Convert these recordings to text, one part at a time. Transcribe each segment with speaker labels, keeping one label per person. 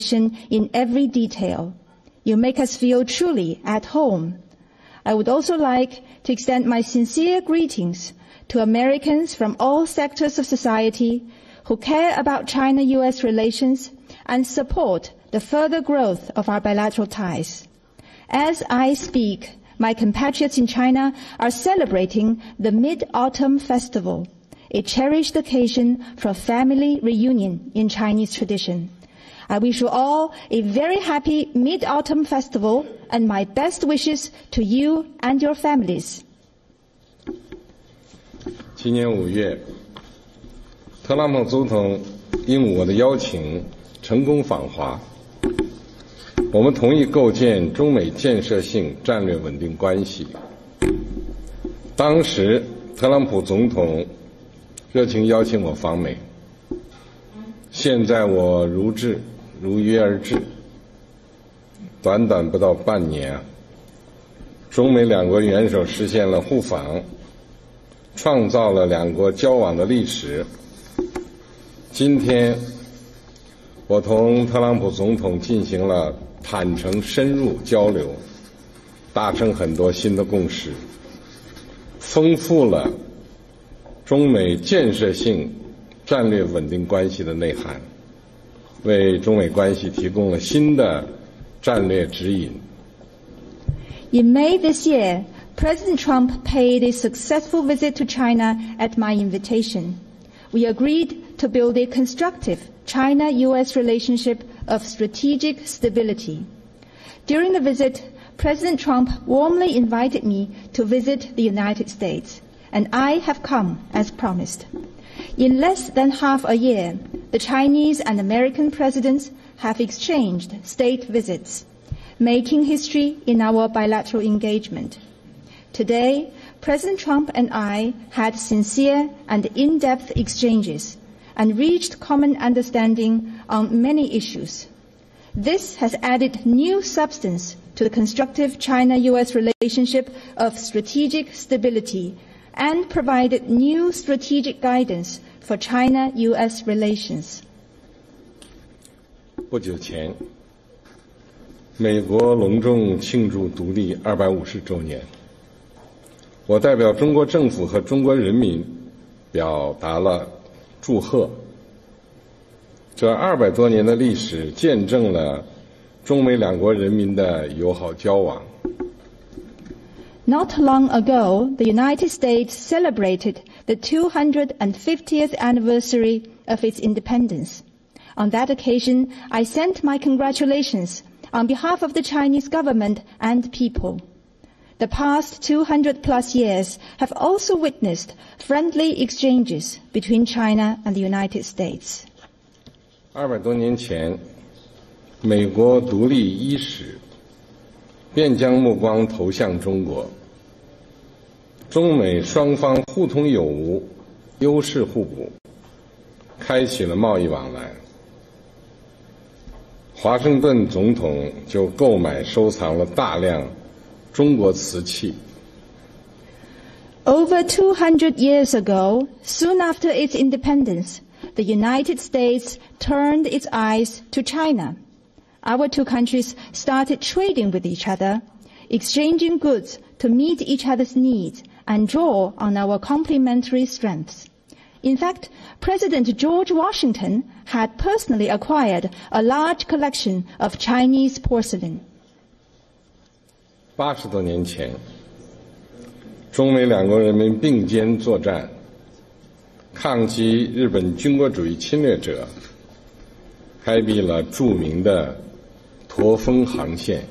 Speaker 1: in every detail. You make us feel truly at home. I would also like to extend my sincere greetings to Americans from all sectors of society who care about China-US relations and support the further growth of our bilateral ties. As I speak, my compatriots in China are celebrating the Mid-Autumn Festival, a cherished occasion for family reunion in Chinese tradition. I wish you all a very happy Mid-Autumn Festival and my best wishes to you and your families.
Speaker 2: 今年5月，特朗普总统应我的邀请成功访华，我们同意构建中美建设性战略稳定关系。当时，特朗普总统热情邀请我访美，现在我如约而至，短短不到半年，中美两国元首实现了互访，创造了两国交往的历史。今天，我同特朗普总统进行了坦诚深入交流，达成很多新的共识，丰富了中美建设性战略稳定关系的内涵，为中美关系提供了新的战略指引。
Speaker 1: In May this year, President Trump paid a successful visit to China at my invitation. We agreed to build a constructive China-US relationship of strategic stability. During the visit, President Trump warmly invited me to visit the United States, and I have come as promised. In less than half a year, the Chinese and American presidents have exchanged state visits, making history in our bilateral engagement. Today, President Trump and I had sincere and in-depth exchanges and reached common understanding on many issues. This has added new substance to the constructive China-US relationship of strategic stability and provided new strategic guidance for China-US relations.
Speaker 2: 不久前，美国隆重庆祝独立250周年。我代表中国政府和中国人民表达了祝贺。这200多年的历史见证了中美两国人民的友好交往。
Speaker 1: Not long ago, the United States celebrated the 250th anniversary of its independence. On that occasion, I sent my congratulations on behalf of the Chinese government and people. The past 200-plus years have also witnessed friendly exchanges between China and the United States.
Speaker 2: 200多年前，美国独立伊始，便将目光投向中国。中美双方互通有无，优势互补，开启了贸易往来。华盛顿总统就购买收藏了大量中国瓷器。
Speaker 1: Over 200 years ago, soon after its independence, the United States turned its eyes to China. Our two countries started trading with each other, exchanging goods to meet each other's needs and draw on our complementary strengths. In fact, President George Washington had personally acquired a large collection of Chinese porcelain.
Speaker 2: 80多年前，中美两国人民并肩作战，抗击日本军国主义侵略者，开辟了著名的驼峰航线。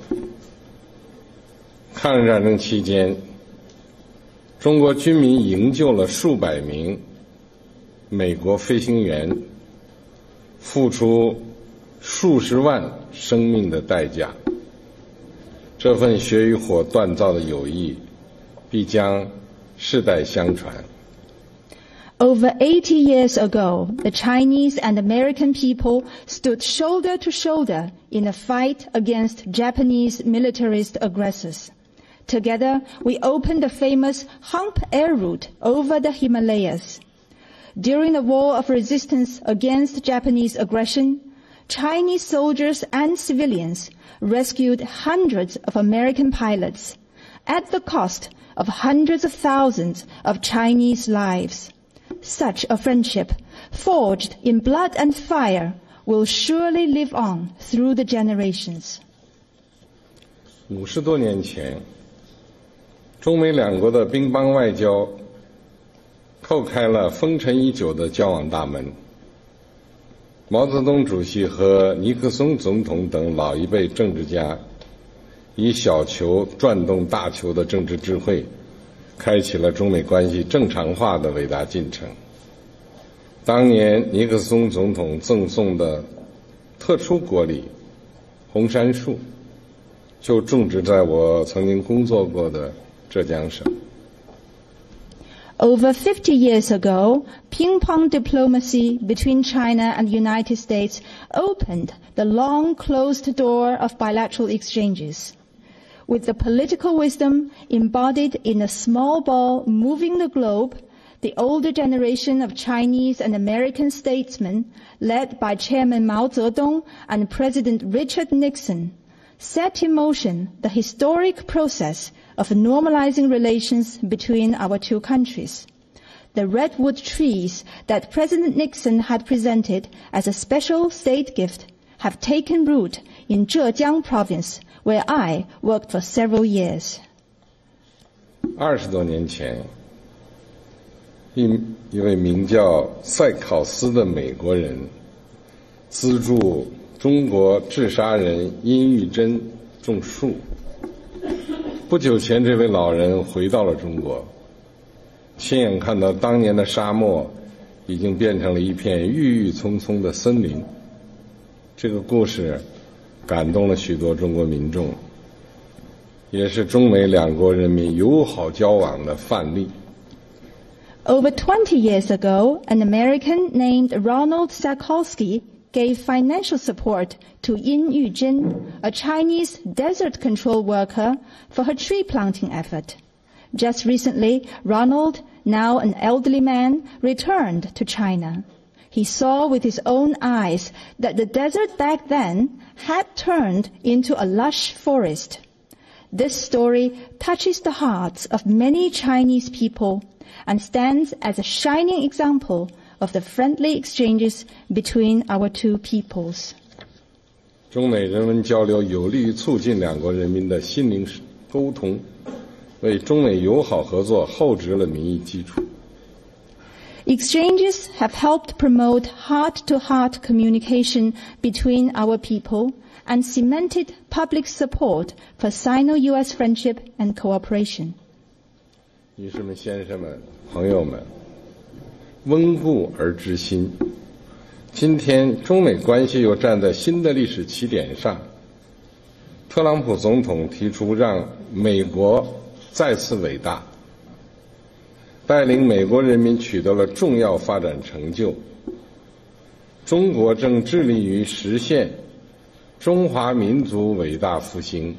Speaker 2: 抗日战争期间，中国军民营救了数百名美国飞行员，付出数十万生命的代价。这份血与火锻造的友谊，必将世代相传。
Speaker 1: Over 80 years ago, the Chinese and American people stood shoulder to shoulder in a fight against Japanese militarist aggressors. Together, we opened the famous Hump Air Route over the Himalayas. During the war of resistance against Japanese aggression, Chinese soldiers and civilians rescued hundreds of American pilots at the cost of hundreds of thousands of Chinese lives. Such a friendship, forged in blood and fire, will surely live on through the generations.
Speaker 2: 50多年前，中美两国的乒乓外交叩开了风尘已久的交往大门。毛泽东主席和尼克松总统等老一辈政治家，以小球转动大球的政治智慧，开启了中美关系正常化的伟大进程。当年尼克松总统赠送的特殊国礼红杉树，就种植在我曾经工作过的浙江省。
Speaker 1: Over 50 years ago, ping-pong diplomacy between China and the United States opened the long-closed door of bilateral exchanges. With the political wisdom embodied in a small ball moving the globe, the older generation of Chinese and American statesmen, led by Chairman Mao Zedong and President Richard Nixon, set in motion the historic process of normalizing relations between our two countries. The redwood trees that President Nixon had presented as a special state gift have taken root in Zhejiang province, where I worked for several years.
Speaker 2: 20多年前，一位名叫塞考斯的美国人资助中国治沙人殷玉珍种树。不久前，这位老人回到了中国，亲眼看到当年的沙漠已经变成了一片郁郁葱葱的森林。这个故事感动了许多中国民众，也是中美两国人民友好交往的范例。
Speaker 1: Over 20 years ago, an American named Ronald Sakolsky gave financial support to Yin Yuzhen, a Chinese desert control worker, for her tree planting effort. Just recently, Ronald, now an elderly man, returned to China. He saw with his own eyes that the desert back then had turned into a lush forest. This story touches the hearts of many Chinese people and stands as a shining example of the friendly exchanges between our two peoples.
Speaker 2: 中美人文交流有利于促进两国人民的心灵沟通，为中美友好合作厚植了民意基础。
Speaker 1: Exchanges have helped promote heart-to-heart communication between our people and cemented public support for Sino-US friendship and cooperation.
Speaker 2: 女士们、先生们、朋友们，温故而知新。今天，中美关系又站在新的历史起点上。特朗普总统提出让美国再次伟大，带领美国人民取得了重要发展成就。中国正致力于实现中华民族伟大复兴。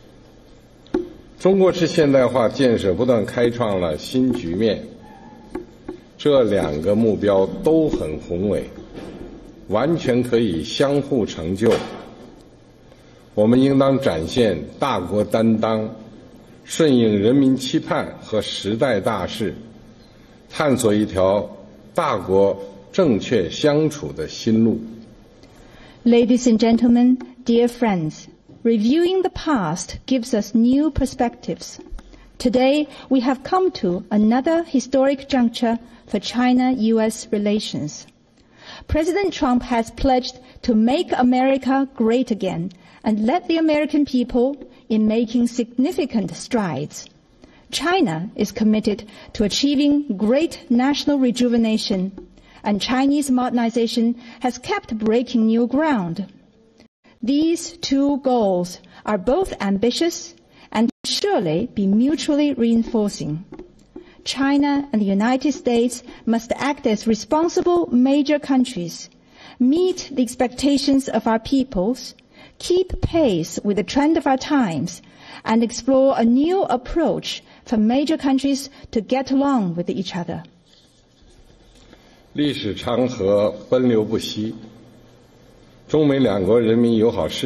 Speaker 2: 中国式现代化建设不断开创了新局面，这两个目标都很宏伟，完全可以相互成就。我们应当展现大国担当，顺应人民期盼和时代大势，探索一条大国正确相处的新路。
Speaker 1: Ladies and gentlemen, dear friends, reviewing the past gives us new perspectives. Today, we have come to another historic juncture for China-US relations. President Trump has pledged to make America great again and led the American people in making significant strides. China is committed to achieving great national rejuvenation, and Chinese modernization has kept breaking new ground. These two goals are both ambitious and surely be mutually reinforcing. China and the United States must act as responsible major countries, meet the expectations of our peoples, keep pace with the trend of our times, and explore a new approach for major countries to get along with each other.
Speaker 2: 历史长河奔流不息， 中美两国人民友好事